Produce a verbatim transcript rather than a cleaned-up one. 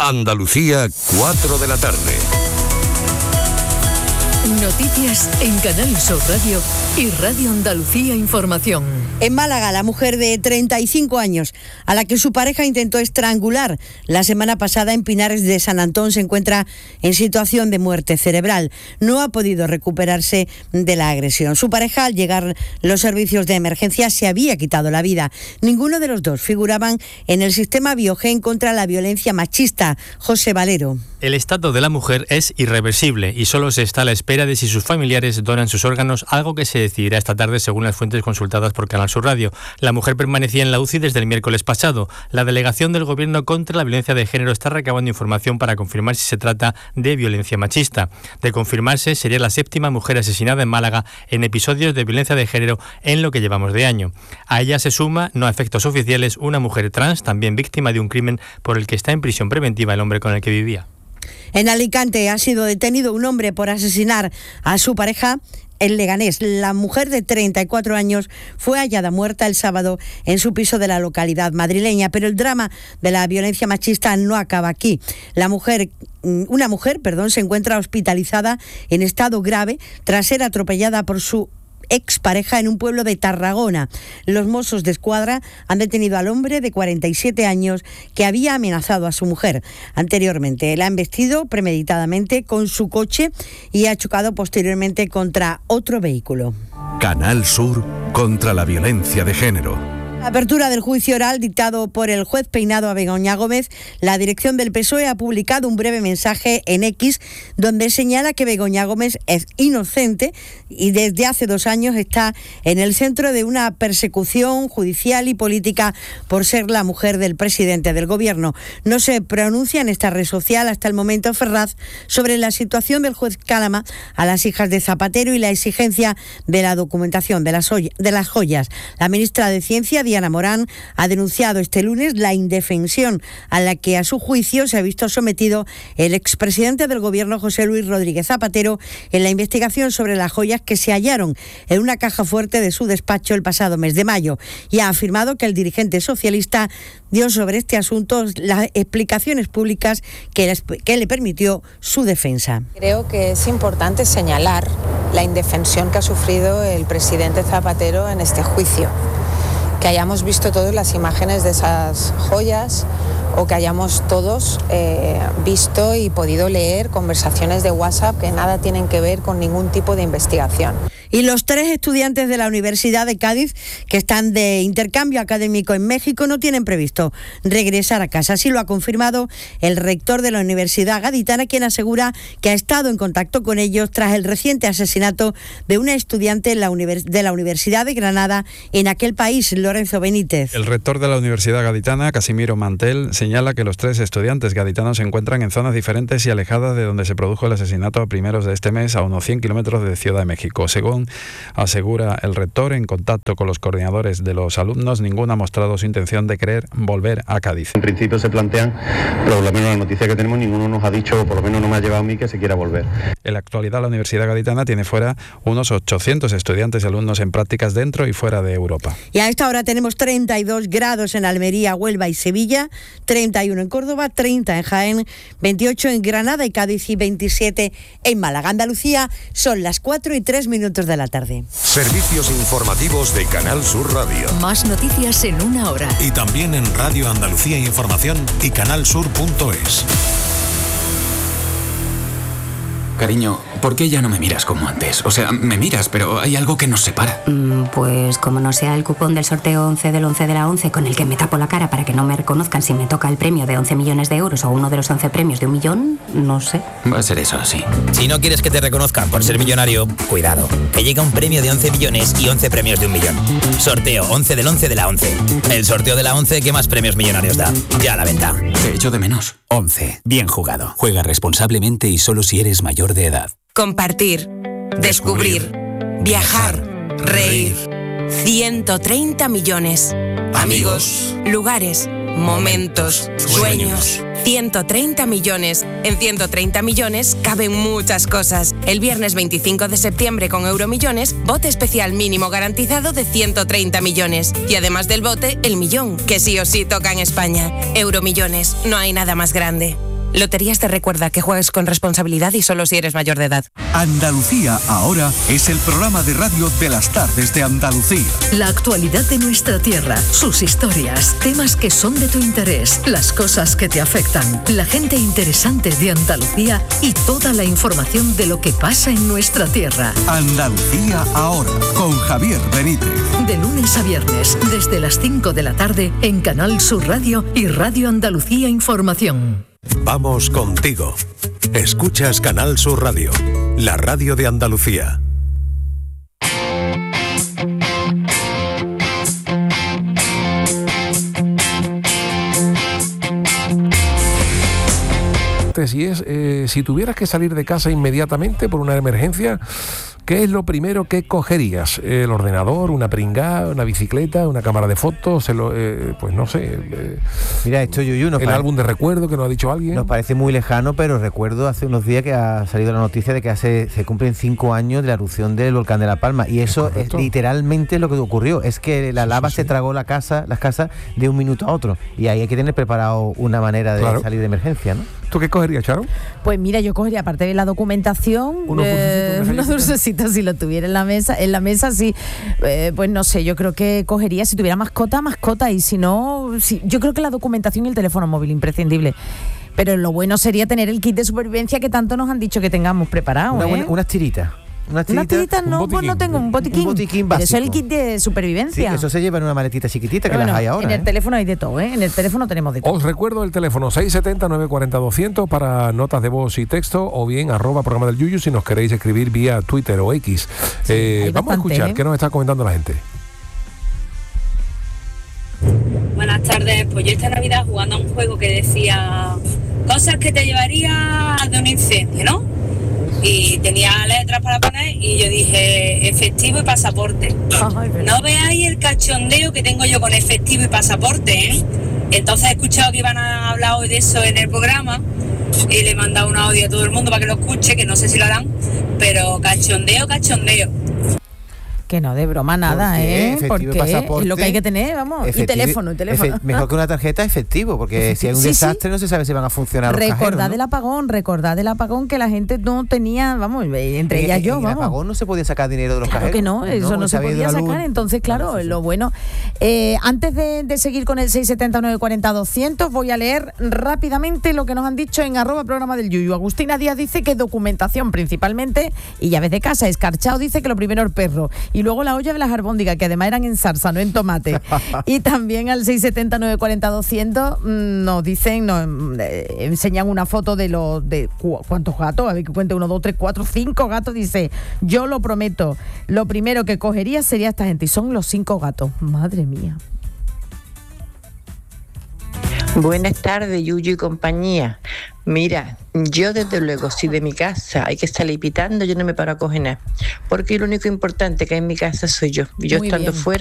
Andalucía, cuatro de la tarde. Noticias en Canal Sur Radio y Radio Andalucía Información. En Málaga, la mujer de treinta y cinco años, a la que su pareja intentó estrangular la semana pasada en Pinares de San Antón, se encuentra en situación de muerte cerebral. No ha podido recuperarse de la agresión. Su pareja, al llegar los servicios de emergencia, se había quitado la vida. Ninguno de los dos figuraban en el sistema Biogen contra la violencia machista. José Valero. El estado de la mujer es irreversible y solo se está a la espera de si sus familiares donan sus órganos, algo que se decidirá esta tarde según las fuentes consultadas por Canal Sur Radio. La mujer permanecía en la U C I desde el miércoles pasado. La delegación del Gobierno contra la violencia de género está recabando información para confirmar si se trata de violencia machista. De confirmarse, sería la séptima mujer asesinada en Málaga en episodios de violencia de género en lo que llevamos de año. A ella se suma, no a efectos oficiales, una mujer trans, también víctima de un crimen por el que está en prisión preventiva el hombre con el que vivía. En Alicante ha sido detenido un hombre por asesinar a su pareja en Leganés. La mujer de treinta y cuatro años fue hallada muerta el sábado en su piso de la localidad madrileña, pero el drama de la violencia machista no acaba aquí. La mujer, una mujer, perdón, se encuentra hospitalizada en estado grave tras ser atropellada por su expareja en un pueblo de Tarragona. Los Mossos de Escuadra han detenido al hombre de cuarenta y siete años que había amenazado a su mujer. Anteriormente la han embestido premeditadamente con su coche y ha chocado posteriormente contra otro vehículo. Canal Sur contra la violencia de género. Apertura del juicio oral dictado por el juez Peinado a Begoña Gómez. La dirección del P S O E ha publicado un breve mensaje en X donde señala que Begoña Gómez es inocente y desde hace dos años está en el centro de una persecución judicial y política por ser la mujer del presidente del gobierno. No se pronuncia en esta red social hasta el momento Ferraz sobre la situación del juez Cálama a las hijas de Zapatero y la exigencia de la documentación de las, de las joyas. La ministra de Ciencia, Diana Morán, ha denunciado este lunes la indefensión a la que a su juicio se ha visto sometido el expresidente del gobierno José Luis Rodríguez Zapatero en la investigación sobre las joyas que se hallaron en una caja fuerte de su despacho el pasado mes de mayo, y ha afirmado que el dirigente socialista dio sobre este asunto las explicaciones públicas que, les, que le permitió su defensa. Creo que es importante señalar la indefensión que ha sufrido el presidente Zapatero en este juicio. Que hayamos visto todas las imágenes de esas joyas o que hayamos todos eh, visto y podido leer conversaciones de WhatsApp que nada tienen que ver con ningún tipo de investigación. Y los tres estudiantes de la Universidad de Cádiz que están de intercambio académico en México no tienen previsto regresar a casa. Así lo ha confirmado el rector de la Universidad Gaditana, quien asegura que ha estado en contacto con ellos tras el reciente asesinato de una estudiante en la univers- de la Universidad de Granada en aquel país, Lorenzo Benítez. El rector de la Universidad Gaditana, Casimiro Mantel, señala que los tres estudiantes gaditanos se encuentran en zonas diferentes y alejadas de donde se produjo el asesinato a primeros de este mes, a unos cien kilómetros de Ciudad de México. Según asegura el rector, en contacto con los coordinadores de los alumnos, ninguno ha mostrado su intención de querer volver a Cádiz. En principio se plantean, pero por lo menos la noticia que tenemos, ninguno nos ha dicho, o por lo menos no me ha llevado a mí, que se quiera volver. En la actualidad, la Universidad Gaditana tiene fuera unos ochocientos estudiantes y alumnos en prácticas dentro y fuera de Europa. Y a esta hora tenemos treinta y dos grados en Almería, Huelva y Sevilla, treinta y uno en Córdoba, treinta en Jaén, veintiocho en Granada y Cádiz y veintisiete en Málaga. Andalucía, son las cuatro y tres minutos de la tarde. Servicios informativos de Canal Sur Radio. Más noticias en una hora. Y también en Radio Andalucía Información y canalsur punto es. Cariño, ¿por qué ya no me miras como antes? O sea, me miras, pero hay algo que nos separa. Mm, pues como no sea el cupón del sorteo once del once de la once con el que me tapo la cara para que no me reconozcan si me toca el premio de once millones de euros o uno de los once premios de un millón, no sé. Va a ser eso, sí. Si no quieres que te reconozcan por ser millonario, cuidado, que llega un premio de once millones y once premios de un millón. Sorteo once del once de la once. El sorteo de la once que más premios millonarios da. Ya a la venta. Te echo de menos. once. Bien jugado. Juega responsablemente y solo si eres mayor de edad. Compartir, descubrir, viajar, reír. ciento treinta millones. Amigos, lugares, momentos, sueños. ciento treinta millones. En ciento treinta millones caben muchas cosas. El viernes veinticinco de septiembre con Euromillones, bote especial mínimo garantizado de ciento treinta millones. Y además del bote, el millón, que sí o sí toca en España. Euromillones, no hay nada más grande. Loterías te recuerda que juegues con responsabilidad y solo si eres mayor de edad. Andalucía ahora es el programa de radio de las tardes de Andalucía. La actualidad de nuestra tierra, sus historias, temas que son de tu interés, las cosas que te afectan, la gente interesante de Andalucía y toda la información de lo que pasa en nuestra tierra. Andalucía ahora, con Javier Benítez. De lunes a viernes, desde las cinco de la tarde, en Canal Sur Radio y Radio Andalucía Información. Vamos contigo. Escuchas Canal Sur Radio, la radio de Andalucía. Si es, eh, si tuvieras que salir de casa inmediatamente por una emergencia, ¿qué es lo primero que cogerías? ¿El ordenador, una pringá, una bicicleta, una cámara de fotos? El, eh, pues no sé. Eh, Mira, esto Yuyu nos el pare... álbum de recuerdo que nos ha dicho alguien. Nos parece muy lejano, pero recuerdo hace unos días que ha salido la noticia de que hace, se cumplen cinco años de la erupción del volcán de La Palma, y eso es, es literalmente lo que ocurrió. Es que la lava sí, sí, se sí. tragó la casa, las casas de un minuto a otro, y ahí hay que tener preparado una manera de claro. salir de emergencia, ¿no? ¿Tú qué cogerías, Charo? Pues mira, yo cogería, aparte de la documentación, unos eh, unos dulcecitos si lo tuviera en la mesa, en la mesa sí, eh, pues no sé, yo creo que cogería, si tuviera mascota, mascota, y si no, si, yo creo que la documentación y el teléfono móvil, imprescindible. Pero lo bueno sería tener el kit de supervivencia que tanto nos han dicho que tengamos preparado. Una ¿eh? buena, unas tiritas. Unas tiritas, una tirita no, pues no tengo un botiquín. Un botiquín básico. Pero eso es el kit de supervivencia. Sí, eso se lleva en una maletita chiquitita que bueno, las hay ahora. En el ¿eh? teléfono hay de todo, ¿eh? En el teléfono tenemos de todo. Os recuerdo el teléfono seis siete cero, nueve cuatro cero, doscientos para notas de voz y texto, o bien arroba programa del Yuyu si nos queréis escribir vía Twitter o X. Sí, eh, vamos bastante, a escuchar ¿eh? qué nos está comentando la gente. Buenas tardes, pues yo esta Navidad jugando a un juego que decía cosas que te llevaría de un incendio, ¿no? Y tenía letras para poner y yo dije efectivo y pasaporte. Ay, no veáis el cachondeo que tengo yo con efectivo y pasaporte, ¿eh? Entonces he escuchado que iban a hablar hoy de eso en el programa y le he mandado un audio a todo el mundo para que lo escuche, que no sé si lo harán, pero cachondeo, cachondeo. Que no, de broma nada, ¿eh? Porque es lo que hay que tener, vamos, efectivo, y teléfono, y teléfono. Mejor que una tarjeta efectivo, porque efectivo. Si hay un sí, desastre sí. no se sabe si van a funcionar los recordad cajeros, ¿no? del apagón, recordad del apagón que la gente no tenía, vamos, entre en, ellas yo, en vamos. el apagón no se podía sacar dinero de los claro cajeros. Que no, eso no, no se podía sacar, entonces claro, claro sí, sí. lo bueno. Eh, antes de, de seguir con el seis siete cero, nueve cuatro cero, doscientos, voy a leer rápidamente lo que nos han dicho en arroba programa del Yuyu. Agustina Díaz dice que documentación principalmente y llaves de casa. Escarchado dice que lo primero el perro y luego la olla de las albóndigas, que además eran en salsa, no en tomate. Y también al seis siete cero, nueve cuatro cero, doscientos nos dicen, nos eh, enseñan una foto de los de cu- cuántos gatos, a ver que cuente uno, dos, tres, cuatro, cinco gatos. Dice, yo lo prometo, lo primero que cogería sería esta gente, y son los cinco gatos. Madre mía. Buenas tardes, Yuyu y compañía. Mira, yo desde luego, si de mi casa hay que salir pitando, yo no me paro a coger nada, porque lo único importante que hay en mi casa soy yo. Y yo Muy estando bien. fuera